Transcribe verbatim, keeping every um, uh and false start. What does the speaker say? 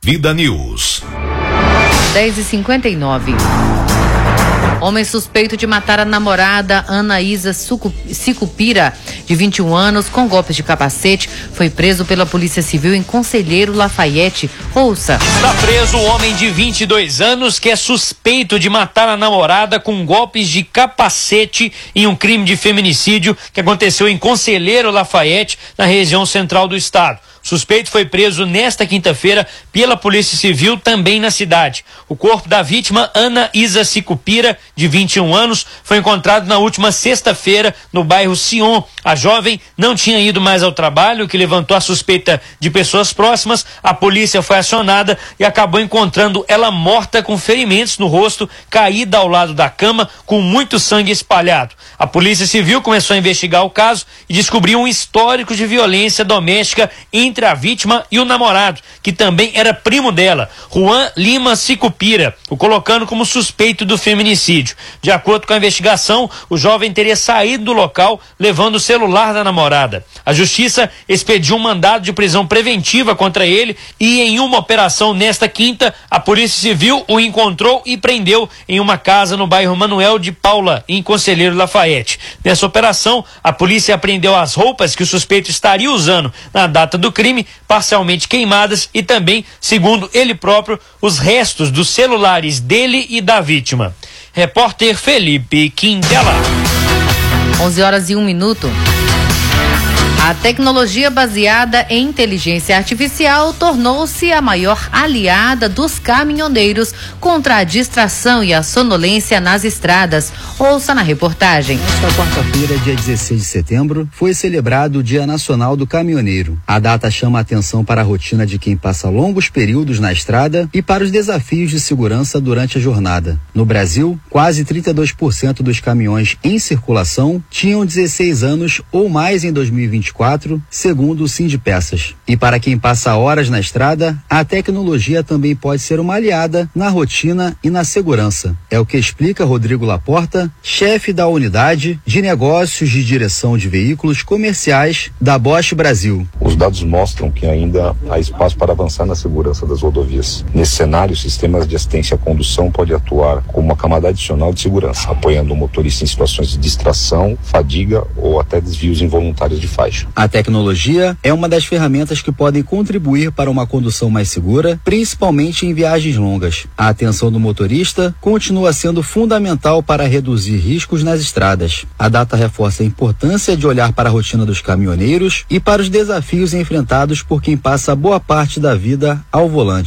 Vida News. dez e cinquenta e nove. Homem suspeito de matar a namorada Anaísa Sicupira, de vinte e um anos, com golpes de capacete, foi preso pela Polícia Civil em Conselheiro Lafayette. Ouça. Está preso o homem de vinte e dois anos que é suspeito de matar a namorada com golpes de capacete em um crime de feminicídio que aconteceu em Conselheiro Lafayette, na região central do estado. O suspeito foi preso nesta quinta-feira pela Polícia Civil, também na cidade. O corpo da vítima, Anaísa Sicupira, de vinte e um anos, foi encontrado na última sexta-feira no bairro Sion. A jovem não tinha ido mais ao trabalho, o que levantou a suspeita de pessoas próximas. A polícia foi acionada e acabou encontrando ela morta com ferimentos no rosto, caída ao lado da cama, com muito sangue espalhado. A Polícia Civil começou a investigar o caso e descobriu um histórico de violência doméstica entre a vítima e o namorado, que também era primo dela, Juan Lima Sicupira, o colocando como suspeito do feminicídio. De acordo com a investigação, o jovem teria saído do local levando o celular da namorada. A Justiça expediu um mandado de prisão preventiva contra ele e, em uma operação nesta quinta, a Polícia Civil o encontrou e prendeu em uma casa no bairro Manuel de Paula, em Conselheiro Lafayette. Nessa operação, a polícia apreendeu as roupas que o suspeito estaria usando na data do crime, parcialmente queimadas, e também, segundo ele próprio, os restos dos celulares dele e da vítima. Repórter Felipe Quintela. onze horas e um minuto. A tecnologia baseada em inteligência artificial tornou-se a maior aliada dos caminhoneiros contra a distração e a sonolência nas estradas. Ouça na reportagem. Nesta quarta-feira, dia dezesseis de setembro, foi celebrado o Dia Nacional do Caminhoneiro. A data chama a atenção para a rotina de quem passa longos períodos na estrada e para os desafios de segurança durante a jornada. No Brasil, quase trinta e dois por cento dos caminhões em circulação tinham dezesseis anos ou mais em dois mil e vinte e quatro, segundo o Sindipeças. E para quem passa horas na estrada, a tecnologia também pode ser uma aliada na rotina e na segurança. É o que explica Rodrigo Laporta, chefe da unidade de negócios de direção de veículos comerciais da Bosch Brasil. Os dados mostram que ainda há espaço para avançar na segurança das rodovias. Nesse cenário, sistemas de assistência à condução podem atuar como uma camada adicional de segurança, apoiando o motorista em situações de distração, fadiga ou até desvios involuntários de faixa. A tecnologia é uma das ferramentas que podem contribuir para uma condução mais segura, principalmente em viagens longas. A atenção do motorista continua sendo fundamental para reduzir riscos nas estradas. A data reforça a importância de olhar para a rotina dos caminhoneiros e para os desafios enfrentados por quem passa boa parte da vida ao volante.